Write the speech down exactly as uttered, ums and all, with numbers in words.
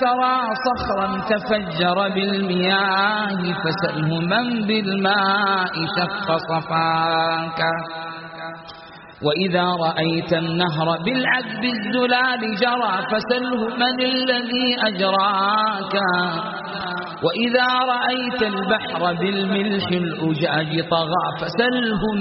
ترى صخرا تفجر بالمياه فسأله من بالماء شق صفاك وإذا رأيت النهر بالعذب الزلال جرى فسله من الذي أجراك وإذا رأيت البحر بالملح الأجاج طغى فسله